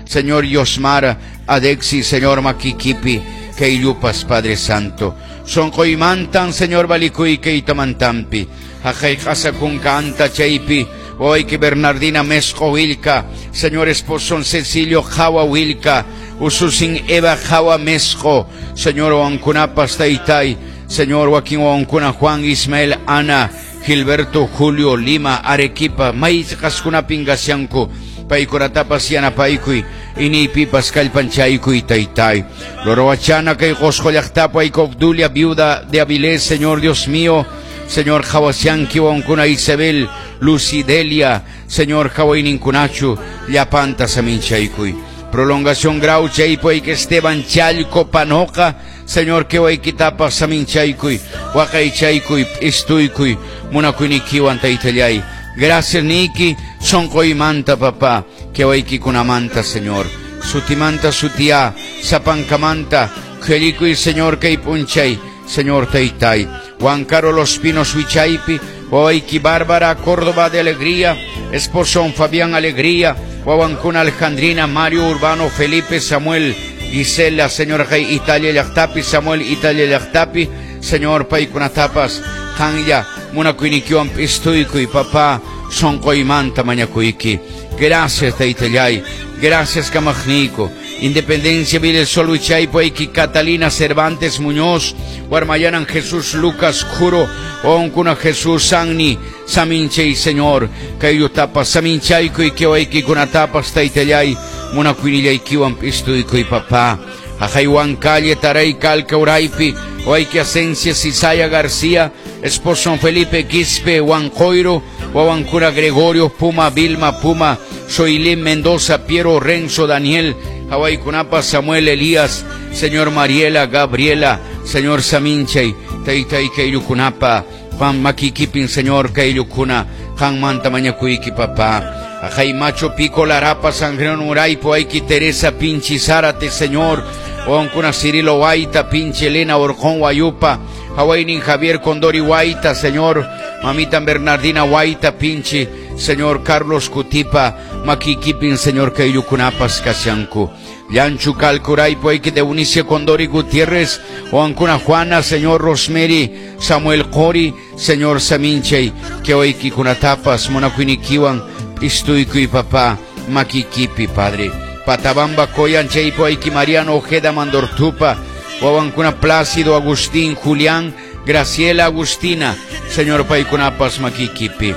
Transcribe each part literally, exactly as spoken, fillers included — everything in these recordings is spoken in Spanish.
Señor Yosmar, Adexi, Señor Makikipi, Keiyupas, Padre Santo. Son koimantan, Señor Balikui, Keitamantampi, Ajay Hasakun Canta, Cheipi, hoy que Bernardina Mesco Wilka, Señor Esposo Cecilio Jawa Wilka, Ususin Eva Jawa Mesco, Señor Oancunapas Taitai, Señor Joaquín Oancuna Juan Ismael Ana, Gilberto Julio Lima Arequipa, Maiz Cascuna Pingasianco, Paicoratapas Yana Paikui, Inipi Pascal Panchaikui Taitai, Loroachana que Joscoyactapa y Cobdulia, viuda de Avilés, Señor Dios mío, Señor Jawasianki Oancuna Isabel, Lucidelia, Señor Jawainincunchu, Yapanta Saminchaikui. Prolongación grau chaipo y que Esteban Chalco Panoca, Señor que hoy kitapa samin chaikui, wakay chaikui, istuikui, munakuinikiwan taitayay. Gracias Niki, son manta papá, que hoy kikunamanta Señor. Sutimanta sutia, sapancamanta, kelikui Señor que punchay, Señor taitay. Juan Carlos Pinos Huichaipi, hoy ki Bárbara Córdoba de Alegría, Esposón Fabián Alegría, Huahuancuna Alejandrina, Mario Urbano, Felipe, Samuel, Gisela, Señor Rey, Italia Yachtapi, Samuel, Italia Yachtapi, Señor Paikunatapas, Hanya, Munakuinikiwan Pistuikui, Papá, Sonkoimanta Mañakuiki. Gracias, Taitayay, gracias, Camagnico. Independencia, Vile Soluchay, Poiki, Catalina Cervantes Muñoz, Guarmayanan Jesús Lucas Juro, Oncuna Jesús Sanni, Saminchey, Señor, Kayutapa, Saminchayko y Keoiki Kunatapas Taitayay, Munakuinillay Kiwan Pistuiko y Papá, Ajayuan Calle, Taray Calca Uraipi, Oiki Asencia, Cisaya García, Esposo Felipe Quispe, Huancoiro, Huancuna Gregorio, Puma, Vilma, Puma, Soilín Mendoza, Piero, Renzo, Daniel, Hawaii Kunapa, Samuel, Elías, Señor Mariela, Gabriela, Señor Saminchay, Taitai Keilukunapa, Juan Makikipin, Señor Keilukuna, Han Manta Mañakuiki, Papá, Ajay Macho Pico, Larapa, Sangrón Uraipo, Aiki Teresa, Pinchi Zárate, Señor, Oncuna Cirilo Guaita, Pinche Elena, Orjón Guayupa, Hawaii Nin Javier Condori Guaita, Señor, Mamita Bernardina Guaita, Pinche, Señor Carlos Cutipa, Makikipin, Señor Keiyukunapas Kasianku, Yanchu Calcuray, Poiki de Unice Condori Gutiérrez, Oancuna Juana, Señor Rosemary, Samuel Cori, Señor Saminchey, Keoiki Kunatapas, Monakuinikiwan, Istuikui Papá, Makikipi, Padre, Patabamba Koyan Chey, Poiki Mariano Ojeda Mandortupa, Oancuna Plácido Agustín, Julián, Graciela Agustina, Señor Paikunapas, Makikipi.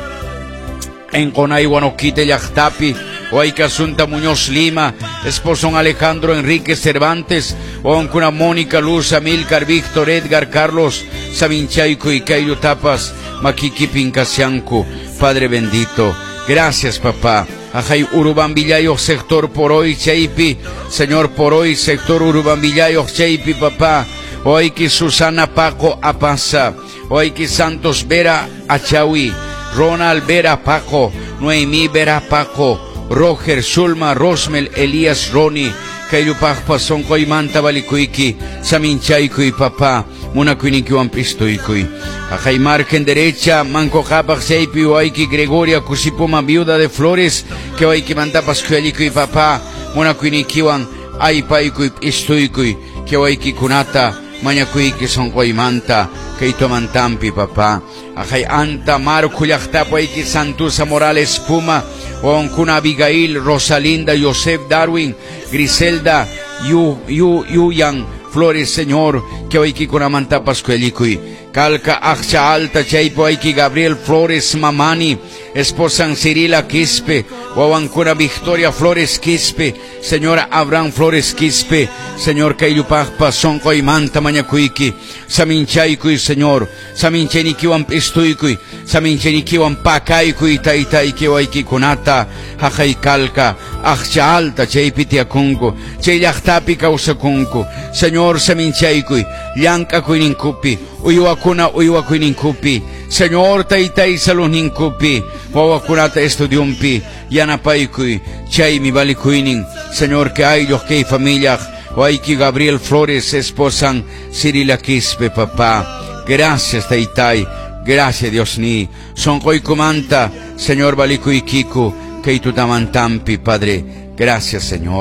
En Conay, Guanoquite, Yachtapi, Oaika Asunta Muñoz Lima, Esposón Alejandro Enrique Cervantes, Oancuna Mónica Luz, Amílcar Víctor Edgar Carlos, Saminchayco y Kayutapas, Makikipin Casianco, Padre bendito, gracias papá. Ajay Urubambillayo, sector por hoy, Cheipi, Señor por hoy, sector Urubambillayo, Cheipi, papá. Oiki Susana Paco Apasa, Oiki Santos Vera Achawi, Ronald Vera Paco, Noemí Vera Paco, Roger Zulma Rosmel Elías Roni, Kayupajpa Sonkoy Manta Balikuiki, Saminchaikui Papá, Munakuinikiwan Pistuikui. Ajay margen derecha, Manco Japak Seipi, Oiki Gregoria Kusipuma Viuda de Flores, que Oiki Mantapas Kuelikui Papá, Munakuinikiwan Aipaikui Pistuikui, que Oiki Kunata, Mañakuiki Sonkoy Manta, Keitomantampi Papá. Ajay Anta Marco Yachtapoiki Santusa Morales Puma, Oncuna Abigail, Rosalinda, Joseph Darwin, Griselda, Yu, Yu, Yuyan, Flores Señor, que hoy con Amanta Pascuelicui, Calca Acha Alta, Chaipo Aiki Gabriel Flores Mamani, Esposa Cirila Quispe, Oancuna Victoria Flores Quispe, Señora Abraham Flores Quispe, Señor Kayupajpa Sonko y Manta Mañacuiki, Saminchaikui Señor, Saminchenikiwan Pistuikui, Saminchenikiwan Pakaikui Taitaiki Waiki Kunata, Hajai Calca, Acha Alta, Chaipiti Akungo, Chayachtapi Kausakungo, Señor Saminchaikui, Yanka Kuininkupi, Uyuakuna Uyuakuininkupi, Señor Taitai Saluninkupi, Wawakunata Estudiumpi, Yanapaikui, Chay mi Balikuinin, Señor que hay los que hay familia, Waiki Gabriel Flores, esposan Cirila Quispe, papá. Gracias Taitai, gracias Dios ni, son Koikumanta, Señor Balikuikiku, Keitutamantampi, Padre, gracias Señor.